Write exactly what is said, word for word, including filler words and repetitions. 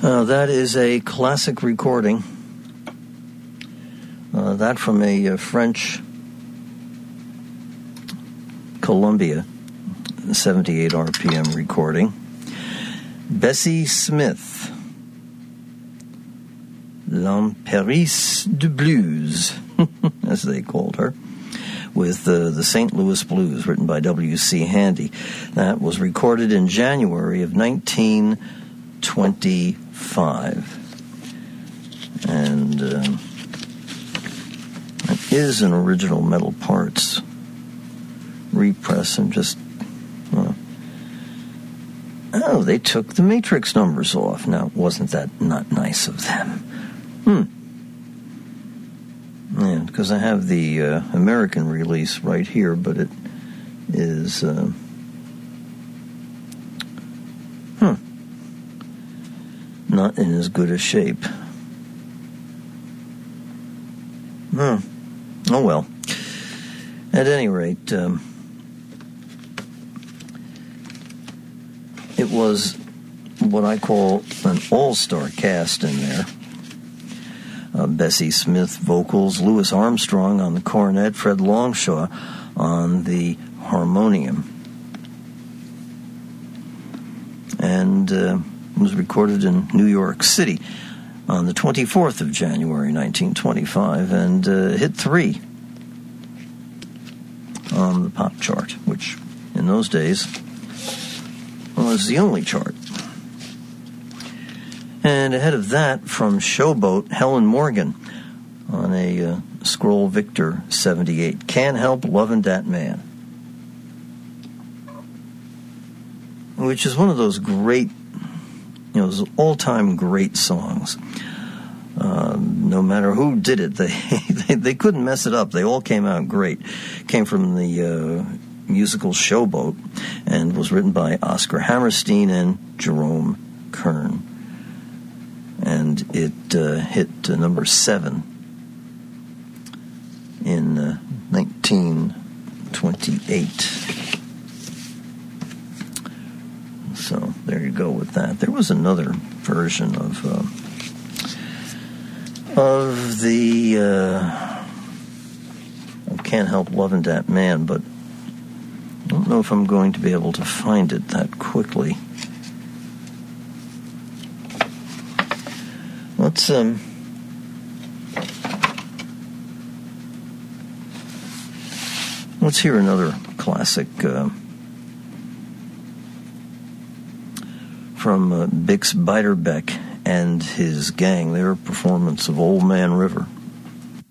Uh, that is a classic recording. Uh, that from a, a French Columbia seventy-eight R P M recording. Bessie Smith, L'Empérisse du Blues, as they called her, with uh, the Saint Louis Blues, written by W C Handy. That was recorded in January of nineteen twenty-five. And uh, it is an original Metal Parts repress. And just, uh, oh, they took the Matrix numbers off. Now, wasn't that not nice of them? Hmm. Yeah, because I have the uh, American release right here, but it is, uh, hmm, not in as good a shape. Hmm. Oh, well. At any rate, um, it was what I call an all-star cast in there. Uh, Bessie Smith vocals, Louis Armstrong on the cornet, Fred Longshaw on the harmonium. And uh, it was recorded in New York City on the twenty-fourth of January, nineteen twenty-five, and uh, hit three on the pop chart, which in those days was the only chart. And ahead of that, from Showboat, Helen Morgan on a uh, Scroll Victor seventy-eight, Can't Help Lovin' That Man, which is one of those great, you know, those all-time great songs. Um, no matter who did it, they, they they couldn't mess it up. They all came out great. Came from the uh, musical Showboat and was written by Oscar Hammerstein and Jerome Kern. And it uh, hit uh, number seven in uh, nineteen twenty-eight. So there you go with that. There was another version of uh, of the uh, I Can't Help Lovin' That Man, but I don't know if I'm going to be able to find it that quickly. Let's um let's hear another classic uh, from uh, Bix Beiderbecke and his gang, their performance of Old Man River.